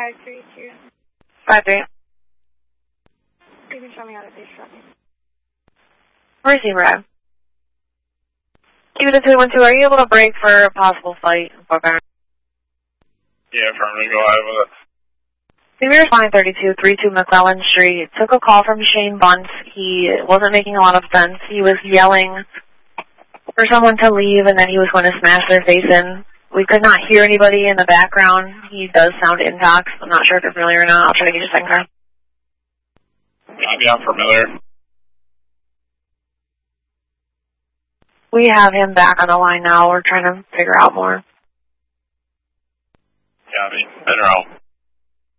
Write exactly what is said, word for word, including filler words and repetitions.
five three two. five three. You can show me how to face traffic. Where's he, Brad? Keep it at two one two. Are you able to break for a possible fight? Okay. Yeah, affirmative. Go ahead with it. Premier line thirty-two, thirty-two McClellan Street. Took a call from Shane Bunce. He wasn't making a lot of sense. He was yelling for someone to leave, and then he was going to smash their face in. We could not hear anybody in the background. He does sound intox. I'm not sure if you're familiar or not. I'll try to get you a second car. Copy, I'm familiar. We have him back on the line now. We're trying to figure out more. Copy. In or out?